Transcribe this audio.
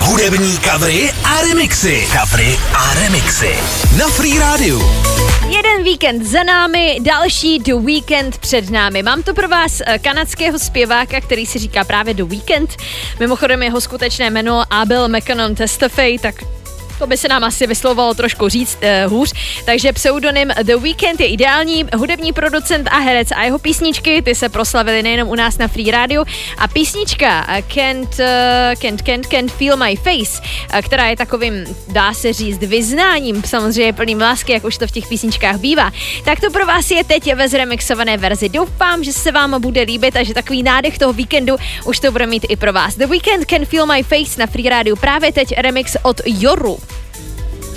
Hudební covery a remixy. Na Free Rádiu. Jeden víkend za námi, další The Weeknd před námi. Mám tu pro vás kanadského zpěváka, který si říká právě The Weeknd. Mimochodem jeho skutečné jméno Abel McConnell Tesfaye, tak to by se nám asi vyslovovalo trošku říct hůř. Takže pseudonym The Weeknd je ideální, hudební producent a herec a jeho písničky, ty se proslavily nejenom u nás na Free Radio. A písnička Can't Feel My Face, která je takovým, dá se říct, vyznáním, samozřejmě plným lásky, jak už to v těch písničkách bývá. Tak to pro vás je teď ve zremixované verzi. Doufám, že se vám bude líbit a že takový nádech toho víkendu už to bude mít i pro vás. The Weeknd Can't Feel My Face na Free Radio. Právě teď remix od Yoru.